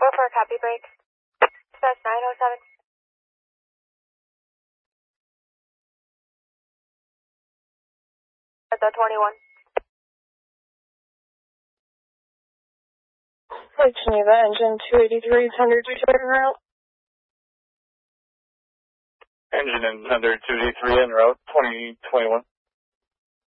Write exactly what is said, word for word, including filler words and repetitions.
four four, copy break. Dispatch nine oh seven. At the twenty-one. Lake Geneva, engine two eighty-three, under two en route. Engine and under two eighty-three en route, twenty twenty-one.